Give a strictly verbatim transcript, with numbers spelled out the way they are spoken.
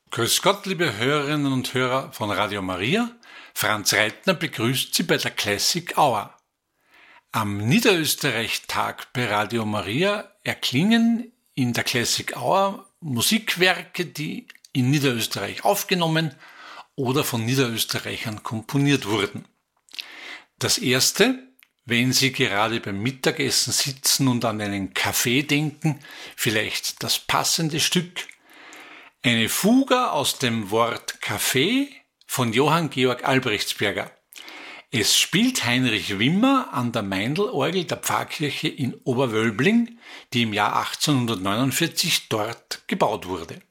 Grüß Gott, liebe Hörerinnen und Hörer von Radio Maria. Franz Reitner begrüßt Sie bei der Classic Hour. Am Niederösterreich-Tag bei Radio Maria erklingen in der Classic Hour Musikwerke, die in Niederösterreich aufgenommen oder von Niederösterreichern komponiert wurden. Das erste, wenn Sie gerade beim Mittagessen sitzen und an einen Kaffee denken, vielleicht das passende Stück. Eine Fuga aus dem Wort Kaffee von Johann Georg Albrechtsberger. Es spielt Heinrich Wimmer an der Meindl-Orgel der Pfarrkirche in Oberwölbling, die im Jahr achtzehnhundertneunundvierzig dort gebaut wurde.